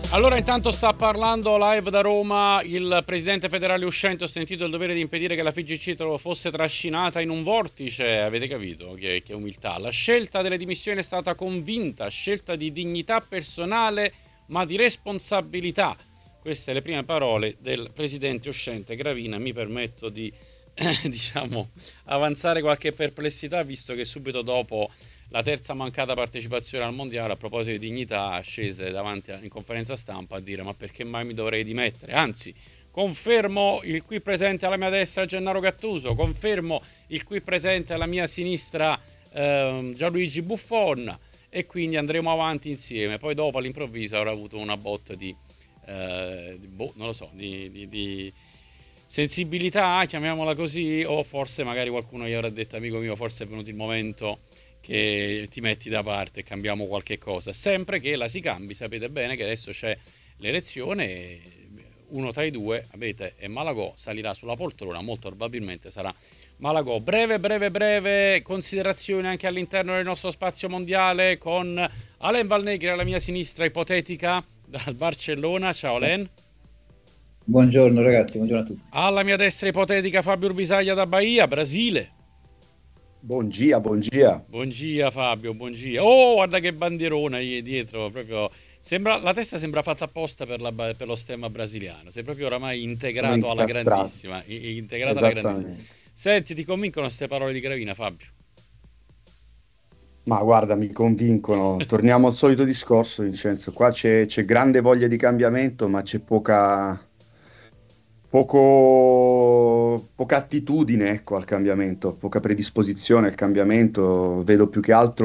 Allora, intanto sta parlando live da Roma il presidente federale uscente. Ho sentito il dovere di impedire che la FIGC fosse trascinata in un vortice. Avete capito che umiltà? La scelta delle dimissioni è stata convinta, scelta di dignità personale ma di responsabilità. Queste le prime parole del presidente uscente Gravina. Mi permetto di diciamo avanzare qualche perplessità, visto che subito dopo la terza mancata partecipazione al mondiale, a proposito di dignità, scese davanti in conferenza stampa a dire: ma perché mai mi dovrei dimettere? Anzi, confermo il qui presente alla mia destra Gennaro Gattuso, confermo il qui presente alla mia sinistra Gianluigi Buffon, e quindi andremo avanti insieme. Poi dopo all'improvviso avrà avuto una botta di non lo so, di sensibilità, chiamiamola così, o forse magari qualcuno gli avrà detto: amico mio, forse è venuto il momento che ti metti da parte e cambiamo qualche cosa. Sempre che la si cambi, sapete bene che adesso c'è l'elezione e uno tra i due, Abete e Malagò, salirà sulla poltrona, molto probabilmente sarà Malagò. Breve considerazione anche all'interno del nostro spazio mondiale con Alain Valnegri alla mia sinistra, ipotetica, dal Barcellona. Ciao Alain. Buongiorno ragazzi, buongiorno a tutti. Alla mia destra ipotetica Fabio Urbisaglia da Bahia, Brasile. Buongia, buongia. Buongia Fabio, buongia. Oh, guarda che bandierona dietro, proprio sembra, la testa sembra fatta apposta per lo stemma brasiliano. Sei proprio oramai integrato alla grandissima, integrato alla grandissima. Senti, ti convincono queste parole di Gravina, Fabio? Ma guarda, mi convincono. Torniamo al solito discorso, Vincenzo. Qua c'è grande voglia di cambiamento, ma c'è poca attitudine, ecco, al cambiamento, poca predisposizione al cambiamento. Vedo più che altro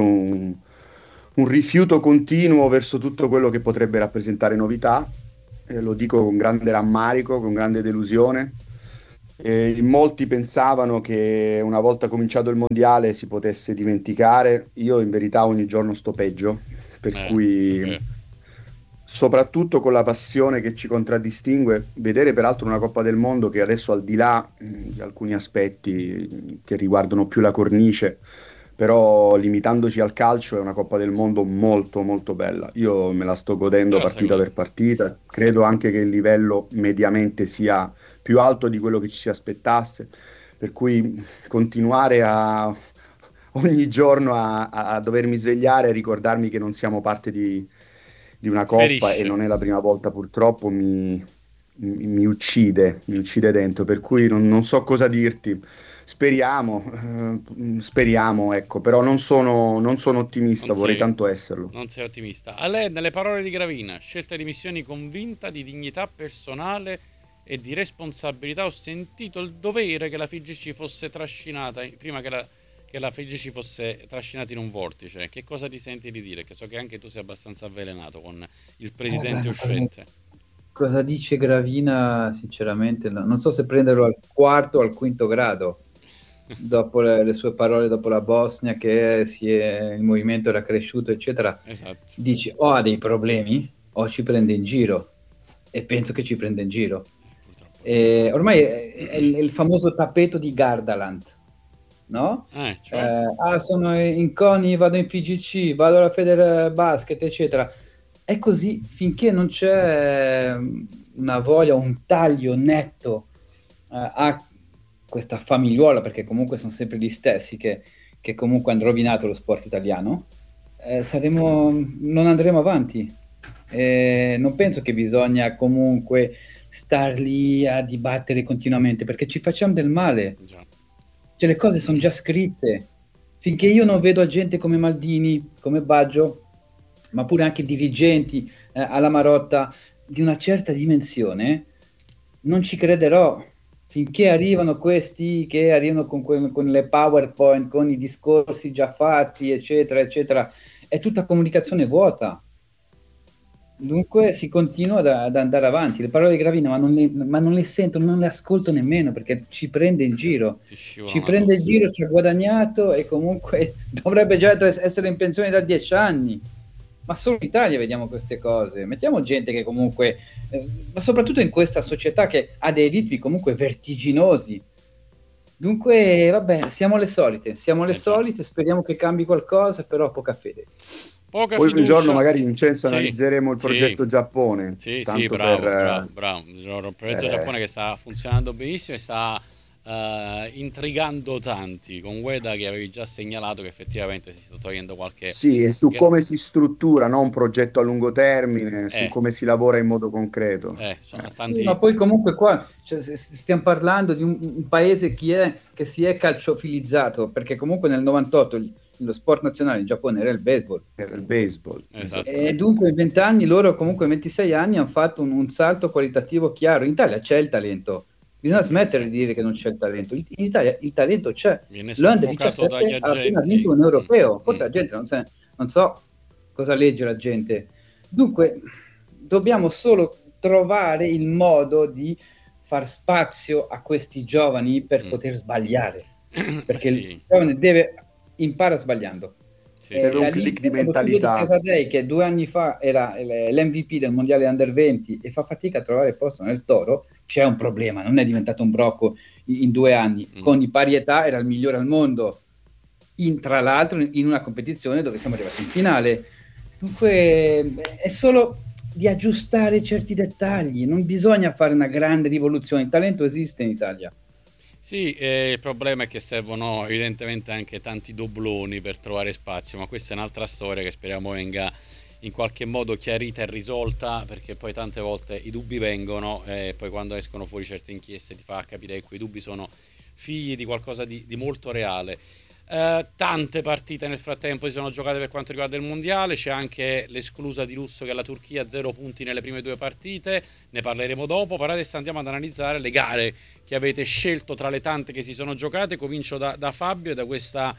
un rifiuto continuo verso tutto quello che potrebbe rappresentare novità. Lo dico con grande rammarico, con grande delusione. In molti pensavano che una volta cominciato il mondiale si potesse dimenticare. Io in verità ogni giorno sto peggio, per cui soprattutto con la passione che ci contraddistingue, vedere peraltro una Coppa del Mondo che adesso, al di là di alcuni aspetti che riguardano più la cornice, però limitandoci al calcio, è una Coppa del Mondo molto molto bella. Io me la sto godendo partita per partita, credo anche che il livello mediamente sia più alto di quello che ci si aspettasse, per cui continuare ogni giorno a dovermi svegliare e ricordarmi che non siamo parte di una Coppa Ferisce. E non è la prima volta, purtroppo mi uccide dentro, per cui non so cosa dirti. Speriamo, ecco, però non sono ottimista, vorrei tanto esserlo. Non sei ottimista. A lei, nelle parole di Gravina, scelta di missioni convinta, di dignità personale e di responsabilità. Ho sentito il dovere che la FIGC fosse trascinata, prima che la FIGC fosse trascinata in un vortice. Che cosa ti senti di dire? Che so che anche tu sei abbastanza avvelenato con il presidente uscente. Cosa dice Gravina, sinceramente, non so se prenderlo al quarto o al quinto grado, dopo le sue parole dopo la Bosnia, che il movimento era cresciuto, eccetera. Esatto. Dici o ha dei problemi o ci prende in giro, e penso che ci prenda in giro. Ormai è il famoso tappeto di Gardaland, no? Cioè? Sono in CONI, vado in FIGC, vado alla Feder Basket, eccetera. È così finché non c'è una voglia, un taglio netto a questa famigliuola, perché comunque sono sempre gli stessi che comunque hanno rovinato lo sport italiano, non andremo avanti. Non penso che bisogna comunque star lì a dibattere continuamente, perché ci facciamo del male. Cioè, le cose sono già scritte. Finché io non vedo gente come Maldini, come Baggio, ma pure anche dirigenti alla Marotta di una certa dimensione, non ci crederò. Finché arrivano questi che arrivano con le PowerPoint, con i discorsi già fatti, eccetera, eccetera, è tutta comunicazione vuota. Dunque si continua ad andare avanti. Le parole di Gravina, ma non le sento, non le ascolto nemmeno, perché ci prende in giro. Ci prende in giro, ci ha guadagnato e comunque dovrebbe già essere in pensione da 10 anni. Ma solo in Italia vediamo queste cose. Mettiamo gente che comunque, ma soprattutto in questa società che ha dei ritmi comunque vertiginosi. Dunque, vabbè, siamo le solite, speriamo che cambi qualcosa, però poca fede. Poca Poi un giorno fiducia. magari, Vincenzo, Sì, analizzeremo il sì, progetto Giappone, sì, sì, tanto bravo, per... bravo, bravo. Il progetto eh, Giappone che sta funzionando benissimo e sta intrigando tanti, con Ueda che avevi già segnalato che effettivamente si sta togliendo qualche... sì, e su gra- come si struttura, no? Un progetto a lungo termine, su Eh, come si lavora in modo concreto. sono Sì, ma tanti... poi comunque qua cioè, stiamo parlando di un paese che si è calciofilizzato, perché comunque nel 98 lo sport nazionale in Giappone era il baseball. Era il baseball, Esatto. E esattamente. dunque in 20 anni loro comunque in 26 anni hanno fatto un salto qualitativo chiaro. In Italia c'è il talento, Sì, bisogna sì, smettere sì. di dire che non c'è il talento. In Italia il talento c'è. Viene L'Under soffocato dagli 17 ha appena vinto agenti. un europeo, Mm, mm. forse la gente non so cosa legge la gente. Dunque dobbiamo solo trovare il modo di far spazio a questi giovani per Mm. poter sbagliare, perché il Sì, giovane deve imparare sbagliando. sì, Serve sì. un Da lì, click di quando tu vedi mentalità. Casadei che 2 anni fa era l'MVP del mondiale Under 20 e fa fatica a trovare posto nel Toro, c'è un problema, non è diventato un brocco in 2 anni. Mm. Con di pari età era il migliore al mondo, tra l'altro in una competizione dove siamo arrivati in finale. Dunque è solo di aggiustare certi dettagli, non bisogna fare una grande rivoluzione, il talento esiste in Italia. Sì, il problema è che servono evidentemente anche tanti dobloni per trovare spazio, ma questa è un'altra storia che speriamo venga in qualche modo chiarita e risolta, perché poi tante volte i dubbi vengono e poi quando escono fuori certe inchieste ti fa capire che quei dubbi sono figli di qualcosa di molto reale. Tante partite nel frattempo si sono giocate per quanto riguarda il mondiale, c'è anche l'esclusa di lusso che è la Turchia, 0 punti nelle prime 2 partite, ne parleremo dopo. Per adesso andiamo ad analizzare le gare che avete scelto tra le tante che si sono giocate. Comincio da Fabio e da questa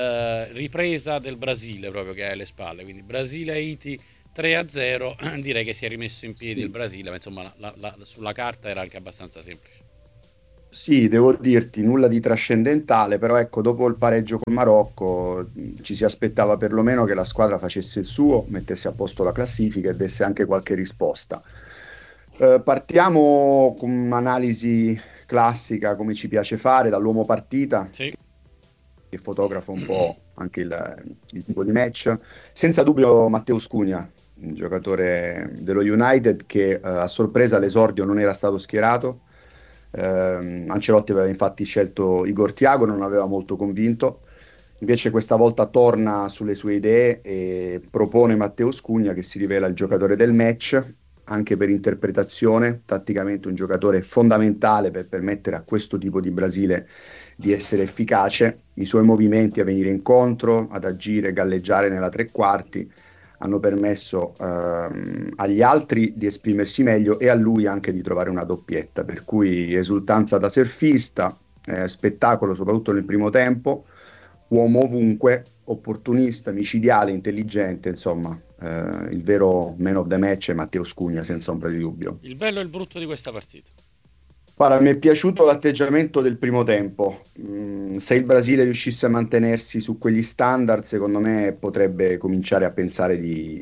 ripresa del Brasile proprio che è alle spalle, quindi Brasile-Haiti 3-0. Direi che si è rimesso in piedi il Sì. Brasile, ma insomma sulla carta era anche abbastanza semplice. Sì, devo dirti, nulla di trascendentale, però ecco, dopo il pareggio col Marocco ci si aspettava perlomeno che la squadra facesse il suo, mettesse a posto la classifica e desse anche qualche risposta. Partiamo con un'analisi classica, come ci piace fare, dall'uomo partita, Sì. che fotografa un po' anche il tipo di match. Senza dubbio Matteo Cunha, un giocatore dello United che a sorpresa all'esordio non era stato schierato. Ancelotti aveva infatti scelto Igor Thiago, non aveva molto convinto. Invece questa volta torna sulle sue idee e propone Matteo Cunha, che si rivela il giocatore del match, anche per interpretazione, tatticamente un giocatore fondamentale per permettere a questo tipo di Brasile di essere efficace. I suoi movimenti a venire incontro, ad agire, galleggiare nella tre quarti, hanno permesso agli altri di esprimersi meglio e a lui anche di trovare una doppietta, per cui esultanza da surfista, spettacolo soprattutto nel primo tempo, uomo ovunque, opportunista, micidiale, intelligente, insomma, il vero man of the match è Matteo Cunha, senza ombra di dubbio. Il bello e il brutto di questa partita. Guarda, mi è piaciuto l'atteggiamento del primo tempo. Se il Brasile riuscisse a mantenersi su quegli standard, secondo me potrebbe cominciare a pensare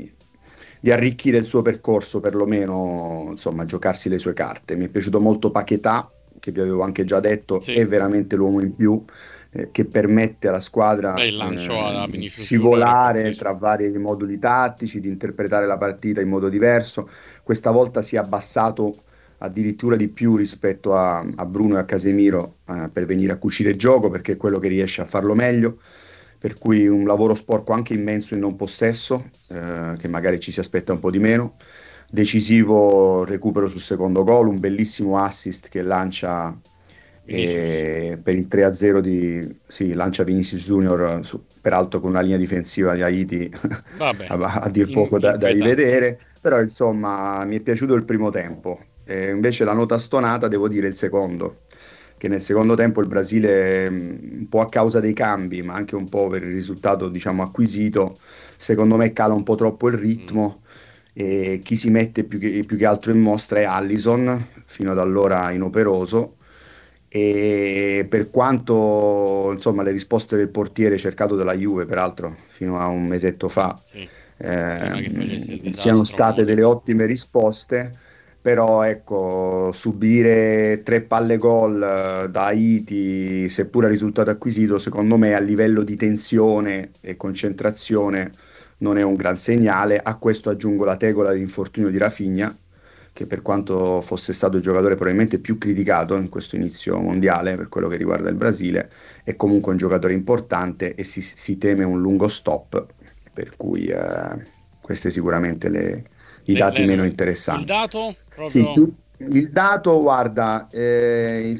di arricchire il suo percorso, perlomeno, insomma, giocarsi le sue carte. Mi è piaciuto molto Paquetá, che vi avevo anche già detto, Sì. è veramente l'uomo in più, che permette alla squadra Beh, il lancio a di Vinicius Junior è scivolare pazzesco. tra vari moduli tattici, di interpretare la partita in modo diverso. Questa volta si è abbassato addirittura di più rispetto a Bruno e a Casemiro per venire a cucire il gioco, perché è quello che riesce a farlo meglio. Per cui un lavoro sporco anche immenso in non possesso, che magari ci si aspetta un po' di meno. Decisivo recupero sul secondo gol, un bellissimo assist che lancia Vinicius. per il 3-0 sì, lancia Vinicius Junior, peraltro con una linea difensiva di Haiti Vabbè, a dir poco da inquietante. rivedere, però insomma mi è piaciuto il primo tempo. Invece la nota stonata devo dire il secondo, che nel secondo tempo il Brasile, un po' a causa dei cambi, ma anche un po' per il risultato, diciamo, acquisito, secondo me cala un po' troppo il Mm. ritmo e chi si mette più che altro in mostra è Allison, fino ad allora inoperoso. E per quanto insomma le risposte del portiere cercato dalla Juve, peraltro fino a un mesetto fa, Sì, prima che facesse il siano disastro state Mourinho. delle ottime risposte, però ecco, subire 3 palle gol da Haiti, seppur a risultato acquisito, secondo me a livello di tensione e concentrazione non è un gran segnale. A questo aggiungo la tegola di infortunio di Rafinha, che per quanto fosse stato il giocatore probabilmente più criticato in questo inizio mondiale per quello che riguarda il Brasile, è comunque un giocatore importante e si teme un lungo stop, per cui questi sicuramente i dati meno Il interessanti. dato Sì, proprio il dato, guarda, il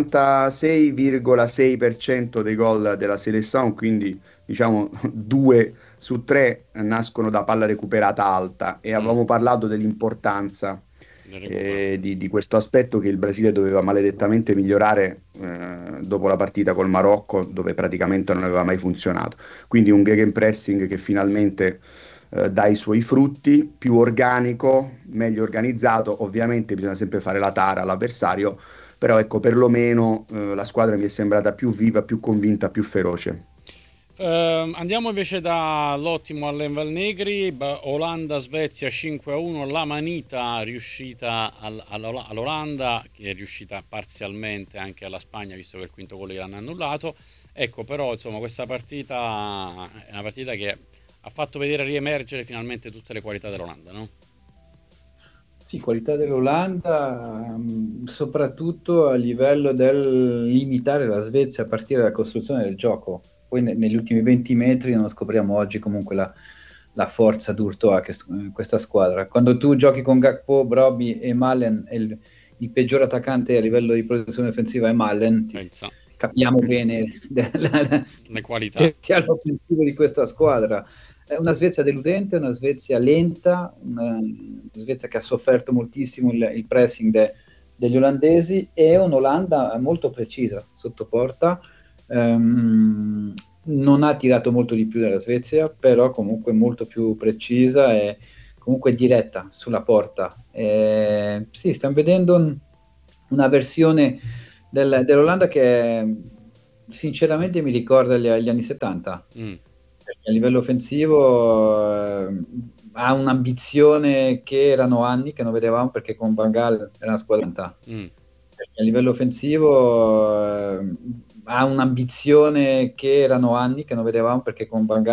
66,6% dei gol della Seleção, quindi diciamo 2 su 3 nascono da palla recuperata alta, e avevamo parlato dell'importanza del recupero. di questo aspetto che il Brasile doveva maledettamente migliorare dopo la partita col Marocco, dove praticamente non aveva mai funzionato. Quindi un gegenpressing che finalmente dà i suoi frutti, più organico, meglio organizzato. Ovviamente bisogna sempre fare la tara all'avversario, però ecco, perlomeno la squadra mi è sembrata più viva, più convinta, più feroce. Andiamo invece dall'ottimo all'Enval Negri. Olanda-Svezia 5-1, la manita riuscita all'Olanda, che è riuscita parzialmente anche alla Spagna, visto che il quinto gol l'hanno annullato. Ecco, però insomma questa partita è una partita che ha fatto vedere riemergere finalmente tutte le qualità dell'Olanda, no? Sì, qualità dell'Olanda, soprattutto a livello del limitare la Svezia a partire dalla costruzione del gioco. Poi negli ultimi 20 metri non scopriamo oggi comunque la forza d'urto che questa squadra. Quando tu giochi con Gakpo, Brobbey e Malen, e il peggior attaccante a livello di protezione offensiva è Malen, Pensa, capiamo bene le qualità. l'offensivo di questa squadra. È una Svezia deludente, una Svezia lenta, una Svezia che ha sofferto moltissimo il pressing degli olandesi, e un'Olanda molto precisa sotto porta. Non ha tirato molto di più della Svezia, però comunque molto più precisa e comunque diretta sulla porta. Sì, stiamo vedendo una versione dell'Olanda che sinceramente mi ricorda gli anni 70. A livello offensivo ha un'ambizione che erano anni che non vedevamo, perché con Van Gaal era una squadra. A livello offensivo ha un'ambizione che erano anni che non vedevamo, perché con Van Gaal